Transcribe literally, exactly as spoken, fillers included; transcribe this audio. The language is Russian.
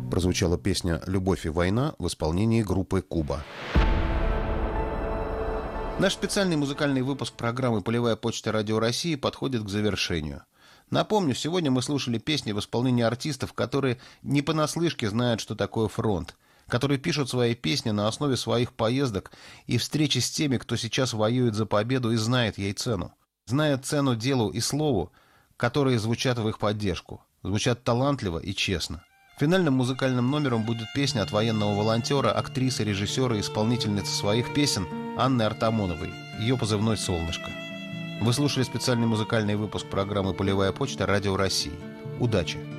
Прозвучала песня «Любовь и война» в исполнении группы «Куба». Наш специальный музыкальный выпуск программы «Полевая почта Радио России» подходит к завершению. Напомню, сегодня мы слушали песни в исполнении артистов, которые не понаслышке знают, что такое фронт, которые пишут свои песни на основе своих поездок и встречи с теми, кто сейчас воюет за победу и знает ей цену. Знает цену делу и слову, которые звучат в их поддержку, звучат талантливо и честно. Финальным музыкальным номером будет песня от военного волонтера, актрисы, режиссера и исполнительницы своих песен Анны Артамоновой, ее позывной «Солнышко». Вы слушали специальный музыкальный выпуск программы «Полевая почта» Радио России. Удачи!